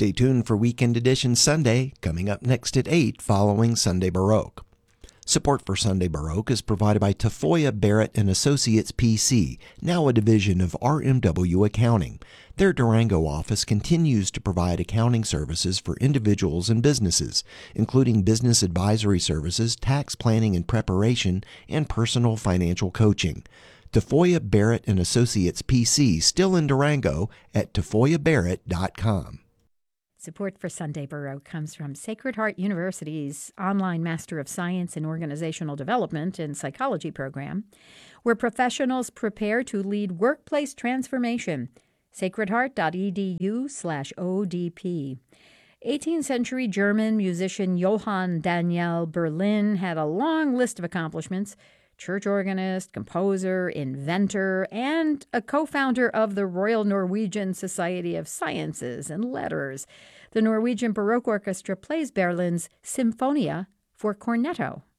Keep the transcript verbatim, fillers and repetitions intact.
Stay tuned for Weekend Edition Sunday, coming up next at eight following Sunday Baroque. Support for Sunday Baroque is provided by Tafoya Barrett and Associates P C, now a division of R M W Accounting. Their Durango office continues to provide accounting services for individuals and businesses, including business advisory services, tax planning and preparation, and personal financial coaching. Tafoya Barrett and Associates P C, still in Durango, at tafoya barrett dot com. Support for Sunday Baroque comes from Sacred Heart University's online Master of Science in Organizational Development and Psychology program, where professionals prepare to lead workplace transformation. sacredheart.edu slash ODP. eighteenth century German musician Johann Daniel Berlin had a long list of accomplishments: church organist, composer, inventor, and a co-founder of the Royal Norwegian Society of Sciences and Letters. The Norwegian Baroque Orchestra plays Berlin's Symphonia for cornetto.